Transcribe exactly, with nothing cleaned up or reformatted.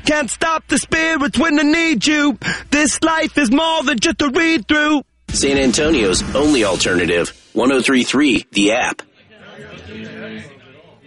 Can't stop the spirits when I need you. This life is more than just a read-through. San Antonio's only alternative, one oh three point three, The App.